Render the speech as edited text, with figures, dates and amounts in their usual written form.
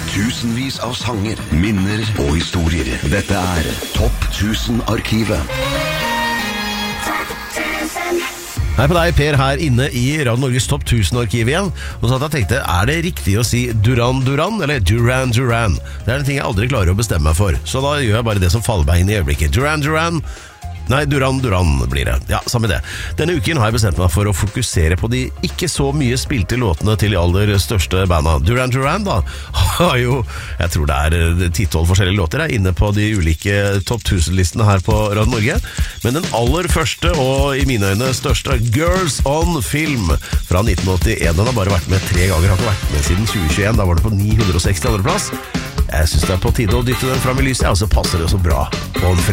Tusenvis av sanger, minner og historier. Dette Topp 1000-arkivet. Hei på deg, Per, her inne i Radio Norges Topp 1000-arkiv igjen. Og så jeg tenkte, det riktig å si Duran Duran, eller Duran Duran? Det en ting jeg aldri klarer å bestemme meg for, så da gjør jeg bare det som faller meg inn i øyeblikket. Duran Duran. Nei, Duran Duran blir det. Ja, samme det. Denne uken har jeg bestemt meg for å fokusere på de ikke så mye spilte låtene til de aller største banda. Duran Duran da, har jo, jeg tror det 10-12 forskjellige låter inne på de ulike Topp 1000-listene her på Radio Norge. Men den aller første, og i mine øyne største, Girls on Film fra 1981. Den har bare vært med 3 ganger, har ikke vært med siden 2021. Da var det på 960 andre plass. Jeg synes det på tide å dytte den fram i lyset, og så passer det så bra på en